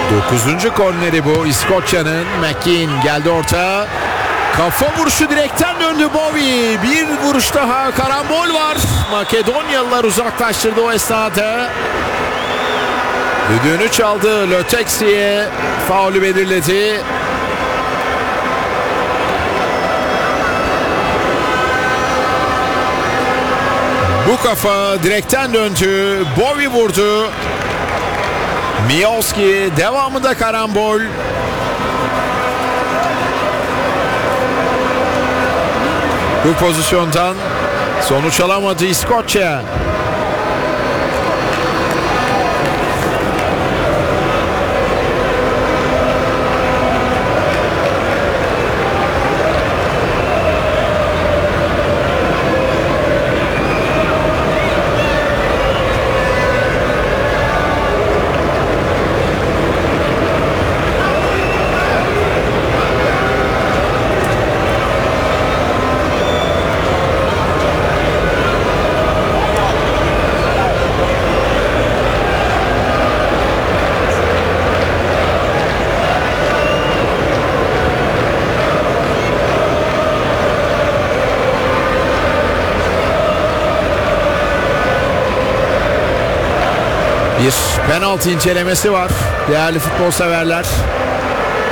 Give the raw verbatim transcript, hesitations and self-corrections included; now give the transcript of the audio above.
Dokuzuncu korneri bu İskoçya'nın. McKean geldi orta. Kafa vuruşu direkten döndü Bowie. Bir vuruş daha, karambol var. Makedonyalılar uzaklaştırdı o esnada. Düdüğünü çaldı. Löteksi'ye faulü belirledi. Bu kafa direkten döndü. Bowie vurdu. Miowski devamında karambol. Bu pozisyondan sonuç alamadı İskoçya. Bir penaltı incelemesi var değerli futbol severler.